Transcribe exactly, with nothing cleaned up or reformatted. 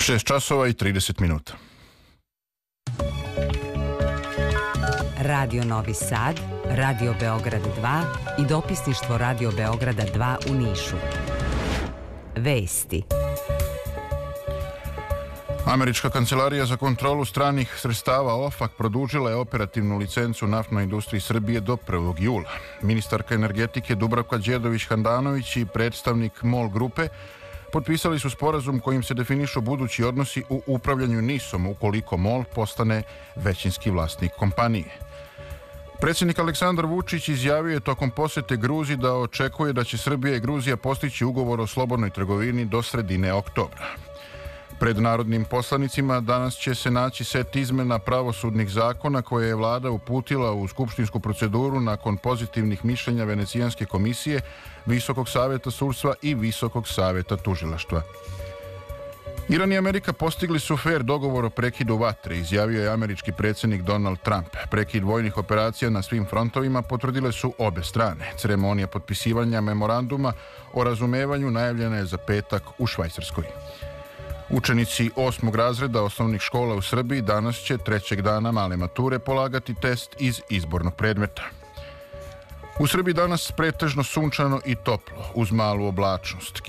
šest časova i trideset minuta. Radio Novi Sad, Radio Beograd dva i dopisništvo Radio Beograda dva u Nišu. Vesti. Američka kancelarija za kontrolu stranih sredstava OFAC produžila je operativnu licencu naftnoj industriji Srbije do prvog jula. Ministarka energetike Dubravka Đedović-Handanović i predstavnik MOL grupe potpisali su sporazum kojim se definišu budući odnosi u upravljanju NIS-om ukoliko MOL postane većinski vlasnik kompanije. Predsjednik Aleksandar Vučić izjavio je tokom posete Gruziji da očekuje da će Srbija i Gruzija postići ugovor o slobodnoj trgovini do sredine oktobra. Pred narodnim poslanicima danas će se naći set izmena pravosudnih zakona koje je vlada uputila u skupštinsku proceduru nakon pozitivnih mišljenja Venecijanske komisije, Visokog saveta sudstva i Visokog saveta tužilaštva. Iran i Amerika postigli su fer dogovor o prekidu vatre, izjavio je američki predsjednik Donald Trump. Prekid vojnih operacija na svim frontovima potvrdile su obe strane. Ceremonija potpisivanja memoranduma o razumevanju najavljena je za petak u Švajcarskoj. Učenici osmog razreda osnovnih škola u Srbiji danas će trećeg dana male mature polagati test iz izbornog predmeta. U Srbiji danas pretežno sunčano i toplo, uz malu oblačnost.